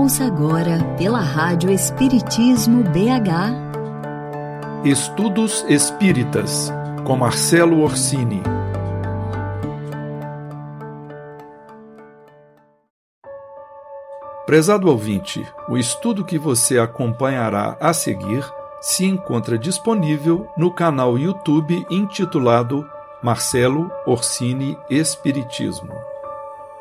Ouça agora pela Rádio Espiritismo BH Estudos Espíritas, com Marcelo Orsini. Prezado ouvinte, o estudo que você acompanhará a seguir se encontra disponível no canal YouTube intitulado Marcelo Orsini Espiritismo.